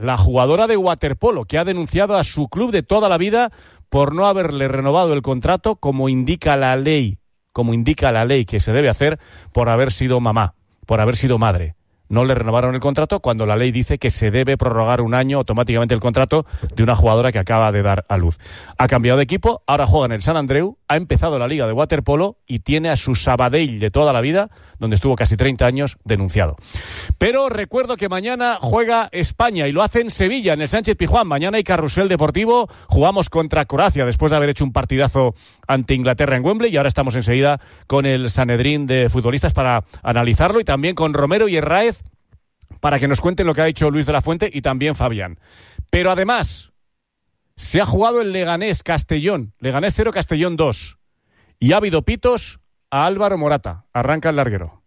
la jugadora de waterpolo, que ha denunciado a su club de toda la vida por no haberle renovado el contrato como indica la ley que se debe hacer por haber sido mamá, por haber sido madre. No le renovaron el contrato cuando la ley dice que se debe prorrogar un año automáticamente el contrato de una jugadora que acaba de dar a luz. Ha cambiado de equipo, ahora juega en el Sant Andreu, ha empezado la liga de waterpolo y tiene a su Sabadell de toda la vida, donde estuvo casi 30 años, denunciado. Pero recuerdo que mañana juega España y lo hace en Sevilla, en el Sánchez-Pizjuán. Mañana hay carrusel deportivo, jugamos contra Croacia después de haber hecho un partidazo ante Inglaterra en Wembley y ahora estamos enseguida con el Sanedrín de futbolistas para analizarlo y también con Romero y Herráez para que nos cuenten lo que ha dicho Luis de la Fuente y también Fabián. Pero además, se ha jugado el Leganés-Castellón, Leganés 0, Castellón 2. Y ha habido pitos a Álvaro Morata. Arranca el larguero.